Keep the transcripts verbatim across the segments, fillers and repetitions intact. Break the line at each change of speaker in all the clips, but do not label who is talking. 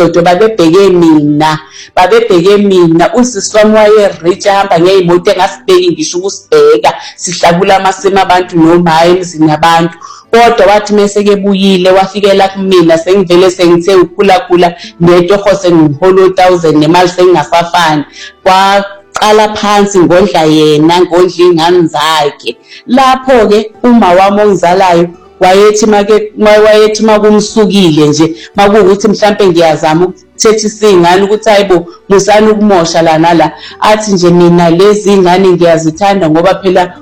sidodo babebheke mina babebheke mina usisi wami waye rich ahamba ngeyimoto engasibheki ngisho ukusibheka sihlakula amasema abantu noma emzini abantu kodwa wathi mase kebuyile wafikela kumina sengivele sengithe ukhula khula netoho sengiholo one thousand nemali sengingasafani kwa qala phansi ngondla yena ngondla ingane zakhe lapho ke uma wami ongizalayo wayethi make wayethi makumsukile nje makuukuthi mhlambe ngiyazama ukuthetha ingane ukuthi hayibo musana ukumosha la nala athi nje mina lezi ingane ngiyazithanda ngoba phela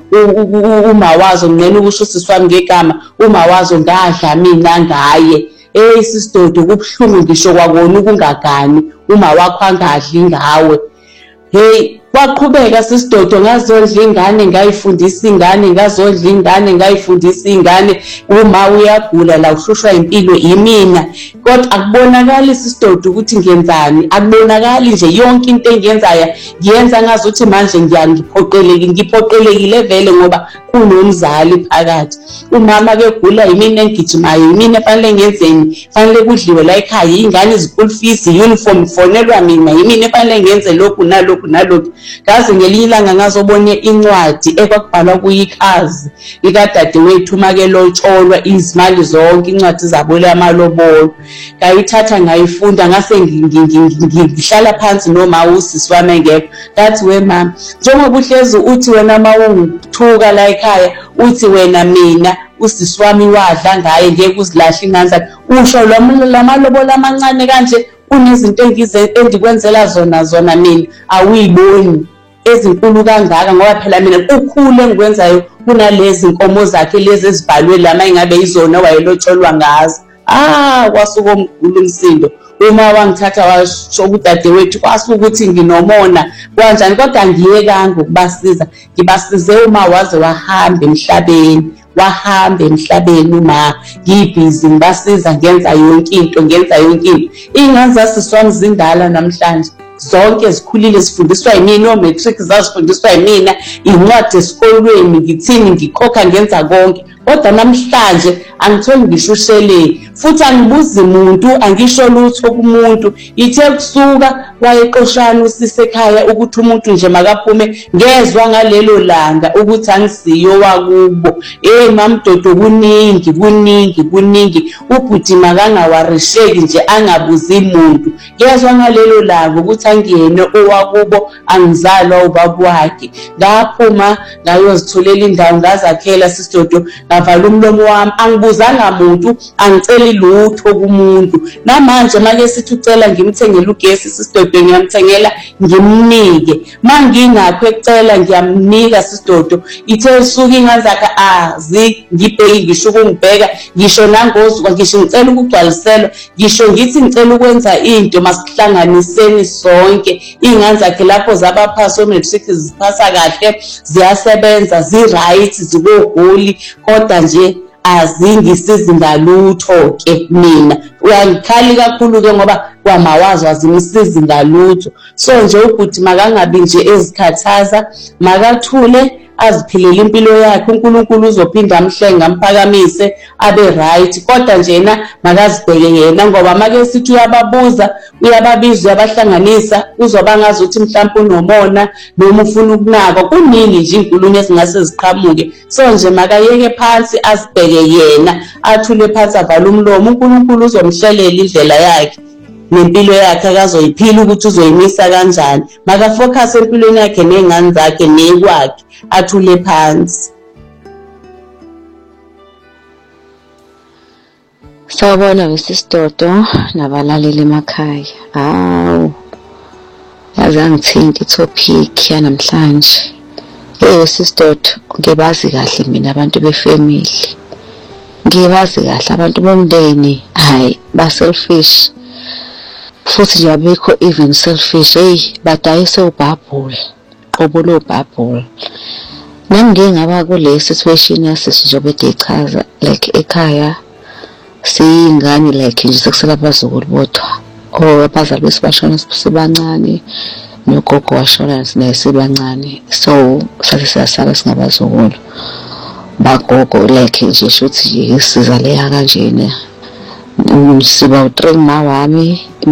uma wazo ngene ukusho siswami ngegama uma wazo ngadla mina ngaye eh sisidodo kubhlungu ngisho kwakona ukungagani uma wakho angadli ngawe hey waqhubeka sisidodo ngazondla ingane ngayifundisa ingane ngazondla ingane ngayifundisa ingane uma uyagula la uhlushwa impilo yimina kodwa akubonakala sisidodo ukuthi ngenzani akubonakala nje yonke into engiyenzayo ngiyenza ngazuthi manje ngiyangiphoqeleke ngiphoqelekile vele ngoba kunomzali phakathi umama ke gula yimina engijimayo yimina fanele ngenzeni fanele kudliwe la ekhaya ingane izikole fees uniform fonelwa mina yimina fanele ngenze lokhu nalokhu nalokhu kaze ngelinye ilanga ngazobona incwadi ekwakubhalwa kuyikhazi ikadade wethu make lotsholwa izimali zonke incwadi zabole amalobolo ngayithatha ngayifunda ngase ngihlala phansi noma usisi wami engekho ngathi we mama njengoba uhlezi uthi wena mawungithuka la ekhaya uthi wena mina usisi wami wadla ngaye ngeke uzilahla ingane zakhe usho lamalobolo amancane kanje kunezinto engize endikwenzela zona zona mina awuyiboni ezinkulu kangaka ngoba phela mina ukukhule engikwenzayo kunalezi inkomo zakhe lezi ezibhalwe lama ingabe izona wayelotsholwa ngazo ah kwasuka omkhulu umsindo uma wangithatha washo udade wethu kwasuka ukuthi nginomona kanjani kodwa ngiyekanga ukubasiza ngibasize uma waze wahamba emhlabeni wahamba emhlabeni uma ngibhizi ngibasiza ngenza yonke into ngenza yonke into ingane zasiswami zindala namhlanje zonke zikhulile sifundiswa yimina omatric zasifundiswa yimina incwadi esikolweni ngithini ngikhokha ngenza konke kodwa namhlanje angitholi ngishushele futhi angibuzi umuntu angisho lutho kumuntu ithe kusuka wayeqoshana usisekhaya ukuthi umuntu nje makaphume ngezwe ngalelo langa ukuthi angisiyo wakubo eh mamdodo kuningi kuningi kuningi ubhuti makangawarisheki nje angabuzi umuntu ngezwe ngalelo langa ukuthi angiyene owakubo angizalwa ubaba wakhe ngaphuma ngayozitholela indawo ngazakhela sisidodo ngavala umlomo wami angibuzanga umuntu angicela lutho kumuntu namanje make sithi ucela ngimthengele ugesi sisidodo ngiyamthengela ngimnike mangingakho ecela ngiyamnika sisidodo ithe suka ingazakha azi ngibheki ngisho ukungibheka ngisho nangozwa ngisho ngicela ukugcwaliselwa ngisho ngithi ngicela ukwenza into masihlanganiseni sonke ingane zakhe lapho zabaphaso matric ziphasa kahle ziyasebenza zi right zikogoli kodwa nje azingisizi ngalutho ke mina uyangikhali kakhulu ke ngoba kwamawazi azimisizi ngalutho so nje ukuthi makangabi nje ezikhathaza makathule aziphilela impilo yakhe uNkulunkulu uzophinda amhlenga amphakamise abe right kodwa njena makazibheke yena ngoba make sithi uyababuza uyababiza uyabahlanganisa uzobangaza ukuthi mhlawumbe unomona noma ufuna ukunaka kuningi nje inkulumo ezingase ziqhamuke so nje makayeke phansi azibheke yena athule phansi avala umlomo uNkulunkulu uzomhlelela indlela yakhe nempilo yakhe akazoyiphila ukuthi uzoyimisa kanjani maka focus empilweni yakhe nezingane zakhe nekwakhe athule phansi.
Sawubona wesisidodo nabalaleli emakhaya. Hawu. Yazi ngithinta itopic yanamhlanje. Hey wesisidodo ngibazi kahle mina abantu befamily. Ngibazi kahle abantu bomndeni hayi ba selfish. Futhi nje abekho even selfish hey badayise ubhabhula. Qobo lo bhabhula. Nami ngaba kule situation yasisijobe echaza like ekhaya siyingane like nje sekusela abazukulu bodwa o abazali besibashona sibancane nogogo washona sibancane so sathi siyasala singabazukulu bagogo like nje shothi isiza leya kanjena siba uthree mawami